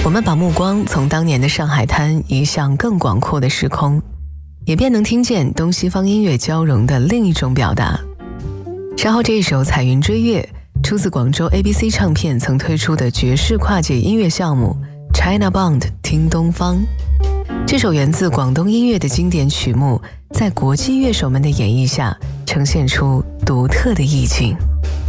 我们把目光从当年的上海滩移向更广阔的时空，也便能听见东西方音乐交融的另一种表达。稍后这一首《彩云追月》出自广州 ABC 唱片曾推出的爵士跨界音乐项目 China Bond 听东方。这首源自广东音乐的经典曲目，在国际乐手们的演绎下，呈现出独特的意境。